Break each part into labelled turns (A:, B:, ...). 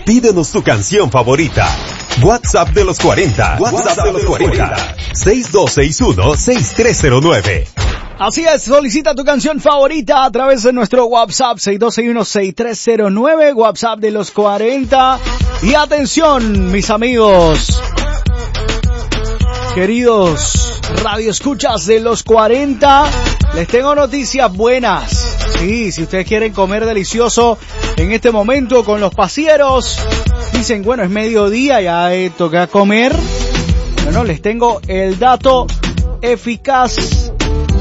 A: Pídenos tu canción favorita. WhatsApp de los 40. WhatsApp de los 40. 6261-6309.
B: Así es, solicita tu canción favorita a través de nuestro WhatsApp 6261-6309, WhatsApp de los 40. Y atención, mis amigos, queridos radioescuchas de los 40, les tengo noticias buenas. Sí, si ustedes quieren comer delicioso en este momento con los pasieros, dicen, bueno, es mediodía, ya toca comer. Bueno, les tengo el dato eficaz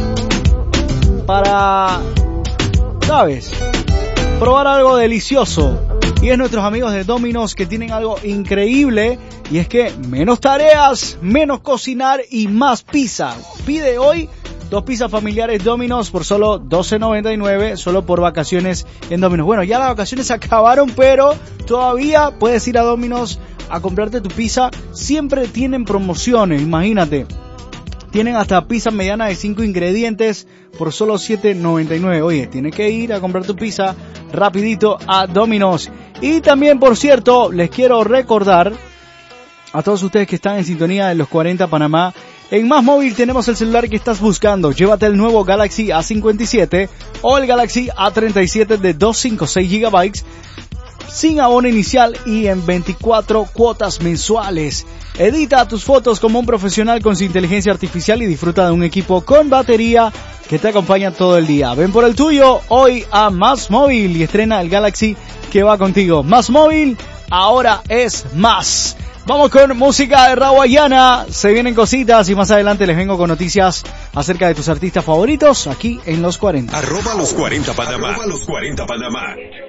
B: para, ¿sabes?, probar algo delicioso. Y es nuestros amigos de Domino's, que tienen algo increíble, y es que menos tareas, menos cocinar y más pizza. Pide hoy 2 pizzas familiares Domino's por solo $12.99, solo por vacaciones en Domino's. Bueno, ya las vacaciones se acabaron, pero todavía puedes ir a Domino's a comprarte tu pizza. Siempre tienen promociones, imagínate. Tienen hasta pizza mediana de 5 ingredientes por solo $7.99. Oye, tienes que ir a comprar tu pizza rapidito a Domino's. Y también, por cierto, les quiero recordar a todos ustedes que están en sintonía de los 40 Panamá, en Más Móvil tenemos el celular que estás buscando. Llévate el nuevo Galaxy A57 o el Galaxy A37 de 256 GB sin abono inicial y en 24 cuotas mensuales. Edita tus fotos como un profesional con su inteligencia artificial y disfruta de un equipo con batería que te acompaña todo el día. Ven por el tuyo hoy a Más Móvil y estrena el Galaxy que va contigo. Más Móvil, ahora es más. Vamos con música de Rawayana. Se vienen cositas y más adelante les vengo con noticias acerca de tus artistas favoritos aquí en Los 40.
A: @los 40 Panamá. @los 40 Panamá.